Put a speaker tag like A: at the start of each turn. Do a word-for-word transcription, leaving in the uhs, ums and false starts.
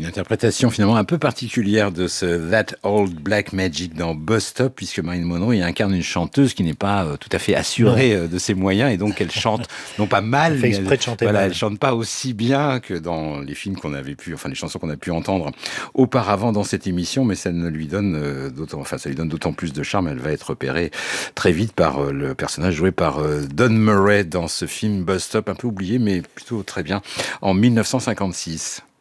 A: Une interprétation finalement un peu particulière de ce That Old Black Magic dans Bus Stop, puisque Marilyn Monroe y incarne une chanteuse qui n'est pas euh, tout à fait assurée euh, de ses moyens, et donc elle chante non pas mal,
B: Elle fait
A: mais
B: exprès
A: elle,
B: de chanter
A: voilà,
B: mal.
A: elle chante pas aussi bien que dans les films qu'on avait pu, enfin les chansons qu'on a pu entendre auparavant dans cette émission, mais ça ne lui donne euh, d'autant, enfin ça lui donne d'autant plus de charme. Elle va être repérée très vite par euh, le personnage joué par euh, Don Murray dans ce film Bus Stop, un peu oublié, mais plutôt très bien, en mille neuf cent cinquante-six.